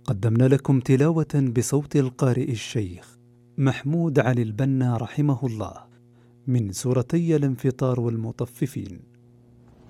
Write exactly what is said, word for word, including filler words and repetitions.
قدمنا لكم تلاوة بصوت القارئ الشيخ محمود علي البنا رحمه الله من سورتي الانفطار والمطففين.